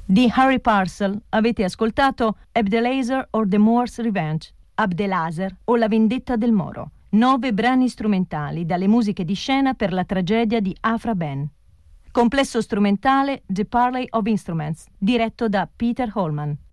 Di Harry Parcel avete ascoltato Abdelazer or the Moor's Revenge, Abdelazer o la vendetta del Moro, 9 brani strumentali dalle musiche di scena per la tragedia di Afra Ben. Complesso strumentale The Parley of Instruments, diretto da Peter Holman.